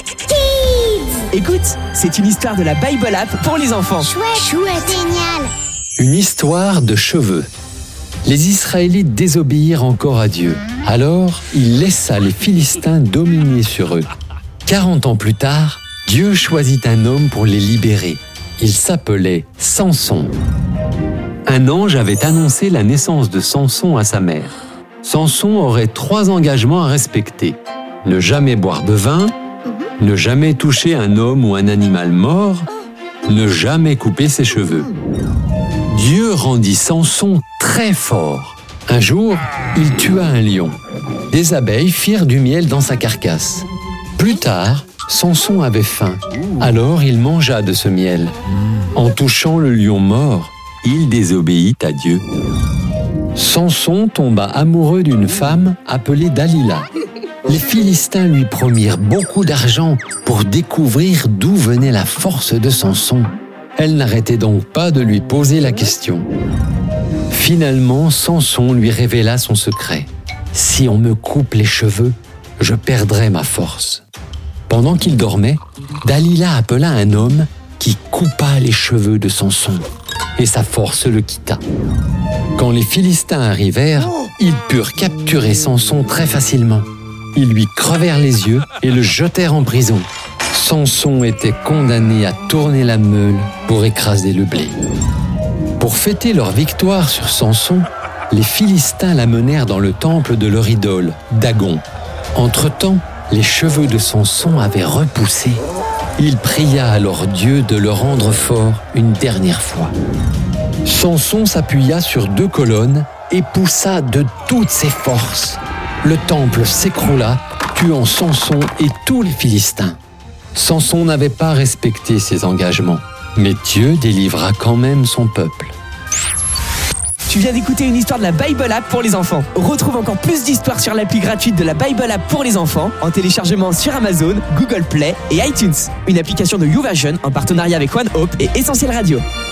Kids. Écoute, c'est une histoire de la Bible App pour les enfants. Chouette, génial. Une histoire de cheveux. Les Israélites désobéirent encore à Dieu. Alors, il laissa les Philistins dominer sur eux. 40 ans plus tard, Dieu choisit un homme pour les libérer. Il s'appelait Samson. Un ange avait annoncé la naissance de Samson à sa mère. Samson aurait 3 engagements à respecter. Ne jamais boire de vin, ne jamais toucher un homme ou un animal mort, ne jamais couper ses cheveux. Dieu rendit Samson très fort. Un jour, il tua un lion. Des abeilles firent du miel dans sa carcasse. Plus tard, Samson avait faim. Alors il mangea de ce miel. En touchant le lion mort, il désobéit à Dieu. Samson tomba amoureux d'une femme appelée Dalila. Les Philistins lui promirent beaucoup d'argent pour découvrir d'où venait la force de Samson. Elle n'arrêtait donc pas de lui poser la question. Finalement, Samson lui révéla son secret. « Si on me coupe les cheveux, je perdrai ma force. » Pendant qu'il dormait, Dalila appela un homme qui coupa les cheveux de Samson. Et sa force le quitta. Quand les Philistins arrivèrent, ils purent capturer Samson très facilement. Ils lui crevèrent les yeux et le jetèrent en prison. Samson était condamné à tourner la meule pour écraser le blé. Pour fêter leur victoire sur Samson, les Philistins l'amenèrent dans le temple de leur idole, Dagon. Entre-temps, les cheveux de Samson avaient repoussé. Il pria alors Dieu de le rendre fort une dernière fois. Samson s'appuya sur 2 colonnes et poussa de toutes ses forces. Le temple s'écroula, tuant Samson et tous les Philistins. Samson n'avait pas respecté ses engagements, mais Dieu délivra quand même son peuple. Tu viens d'écouter une histoire de la Bible App pour les enfants. Retrouve encore plus d'histoires sur l'appli gratuite de la Bible App pour les enfants en téléchargement sur Amazon, Google Play et iTunes. Une application de YouVersion en partenariat avec One Hope et Essentiel Radio.